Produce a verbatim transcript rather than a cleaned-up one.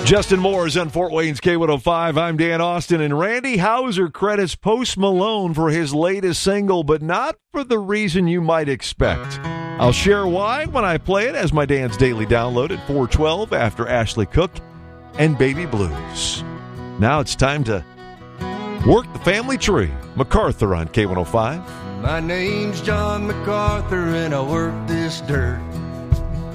Justin Moore is on Fort Wayne's K one oh five. I'm Dan Austin, and Randy Houser credits Post Malone for his latest single, but not for the reason you might expect. I'll share why when I play it as my Dan's Daily Download at four twelve after Ashley Cook and Baby Blues. Now it's time to work the family tree. MacArthur on K one oh five. My name's John MacArthur, and I work this dirt.